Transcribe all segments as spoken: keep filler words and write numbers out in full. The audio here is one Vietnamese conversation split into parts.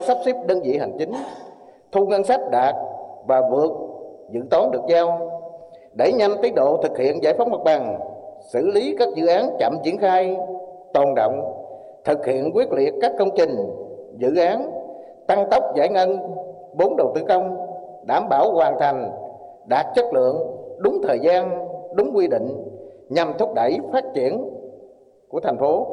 sắp xếp đơn vị hành chính, thu ngân sách đạt và vượt dự toán được giao, đẩy nhanh tiến độ thực hiện giải phóng mặt bằng, xử lý các dự án chậm triển khai, tồn động, thực hiện quyết liệt các công trình, dự án, tăng tốc giải ngân vốn đầu tư công, đảm bảo hoàn thành, đạt chất lượng, đúng thời gian, đúng quy định, nhằm thúc đẩy phát triển của thành phố.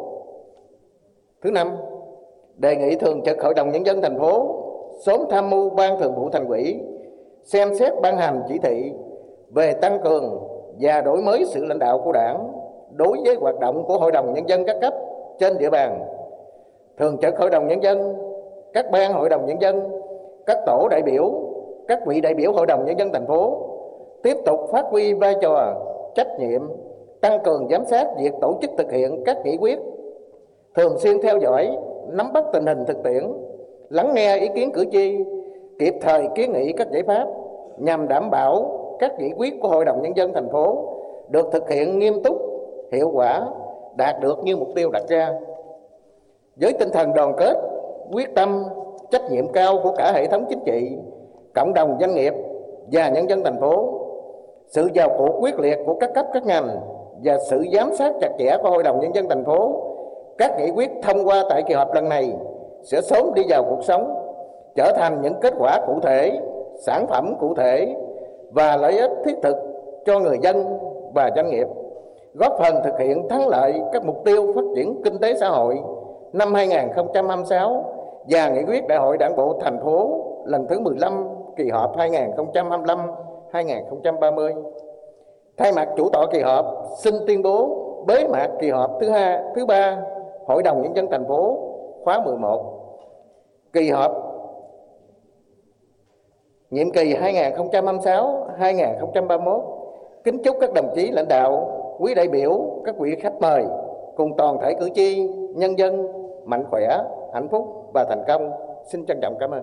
Thứ năm, đề nghị Thường trực Hội đồng Nhân dân thành phố sớm tham mưu Ban Thường vụ Thành ủy xem xét ban hành chỉ thị về tăng cường và đổi mới sự lãnh đạo của Đảng đối với hoạt động của Hội đồng Nhân dân các cấp trên địa bàn. Thường trực Hội đồng Nhân dân, các ban Hội đồng Nhân dân, các tổ đại biểu, các vị đại biểu Hội đồng Nhân dân thành phố tiếp tục phát huy vai trò trách nhiệm, tăng cường giám sát việc tổ chức thực hiện các nghị quyết, thường xuyên theo dõi, nắm bắt tình hình thực tiễn, lắng nghe ý kiến cử tri, kịp thời kiến nghị các giải pháp nhằm đảm bảo các nghị quyết của Hội đồng Nhân dân thành phố được thực hiện nghiêm túc, hiệu quả, đạt được như mục tiêu đặt ra. Với tinh thần đoàn kết, quyết tâm, trách nhiệm cao của cả hệ thống chính trị, cộng đồng doanh nghiệp và nhân dân thành phố, sự vào cuộc quyết liệt của các cấp các ngành và sự giám sát chặt chẽ của Hội đồng Nhân dân thành phố, các nghị quyết thông qua tại kỳ họp lần này sẽ sớm đi vào cuộc sống, trở thành những kết quả cụ thể, sản phẩm cụ thể và lợi ích thiết thực cho người dân và doanh nghiệp, góp phần thực hiện thắng lợi các mục tiêu phát triển kinh tế xã hội năm hai nghìn không trăm hai mươi sáu và nghị quyết Đại hội Đảng bộ thành phố lần thứ mười lăm kỳ họp hai nghìn không trăm hai mươi lăm đến hai nghìn không trăm ba mươi. Thay mặt chủ tọa kỳ họp, xin tuyên bố bế mạc kỳ họp thứ hai, thứ ba Hội đồng Nhân dân thành phố khóa mười một. Kỳ họp nhiệm kỳ hai nghìn không trăm hai mươi sáu đến hai nghìn không trăm ba mươi mốt. Kính chúc các đồng chí lãnh đạo, quý đại biểu, các vị khách mời cùng toàn thể cử tri, nhân dân mạnh khỏe, hạnh phúc và thành công. Xin trân trọng cảm ơn.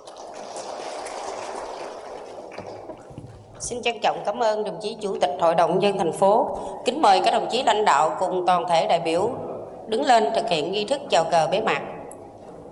Xin trân trọng cảm ơn đồng chí Chủ tịch Hội đồng Nhân dân thành phố. Kính mời các đồng chí lãnh đạo cùng toàn thể đại biểu đứng lên thực hiện nghi thức chào cờ bế mạc.